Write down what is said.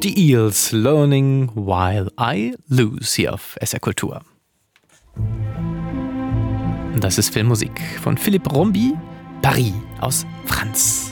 Die Eels, Learning While I Lose hier auf SR Kultur. Das ist Filmmusik von Philippe Rombi, Paris aus Franz.